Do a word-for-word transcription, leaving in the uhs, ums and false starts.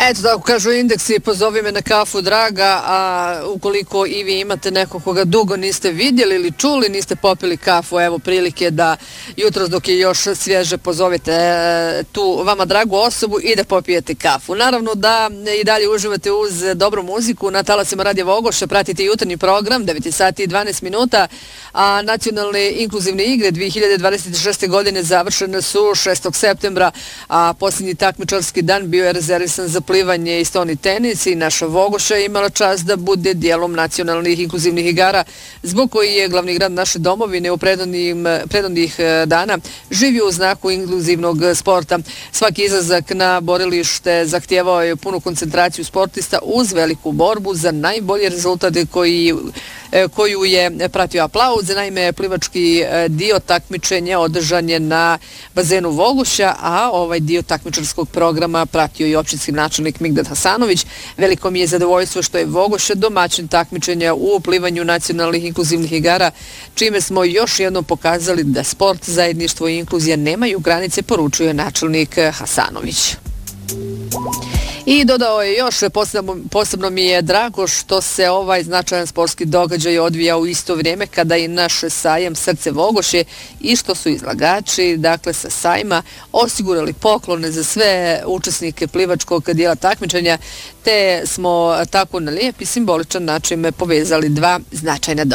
Eto, tako kažu indeksi, pozovi me na kafu, draga, a ukoliko i vi imate nekog koga dugo niste vidjeli ili čuli, niste popili kafu, evo prilike da jutros dok je još svježe pozovite tu vama dragu osobu i da popijete kafu. Naravno da i dalje uživate uz dobru muziku na talasima Radija Vogoša, pratite jutarnji program, devet sati i dvanaest minuta, a nacionalne inkluzivne igre dvije hiljade dvadeset šeste. godine završene su šestog septembra, a posljednji takmičarski dan bio je rezervisan za plivanje i stoni tenis i naša Vogoša je imala čast da bude dijelom nacionalnih inkluzivnih igara, zbog koji je glavni grad naše domovine u predodnih dana živio u znaku inkluzivnog sporta. Svaki izlazak na borilište zahtijevao je punu koncentraciju sportista uz veliku borbu za najbolji rezultat koji koju je pratio aplauz. Naime, plivački dio takmičenja održan je na bazenu Vogoša, a ovaj dio takmičarskog programa pratio i općinski načelnik Migdad Hasanović. Veliko mi je zadovoljstvo što je Vogoša domaćin takmičenja u plivanju nacionalnih inkluzivnih igara, čime smo još jednom pokazali da sport, zajedništvo i inkluzija nemaju granice, poručuje načelnik Hasanović. I dodao je još, posebno, posebno mi je drago što se ovaj značajan sportski događaj odvija u isto vrijeme kada i naš sajam Srce Vogoše i što su izlagači, dakle sa sajma, osigurali poklone za sve učesnike plivačkog dijela takmičenja, te smo tako na lijep i simboličan način povezali dva značajna događaja.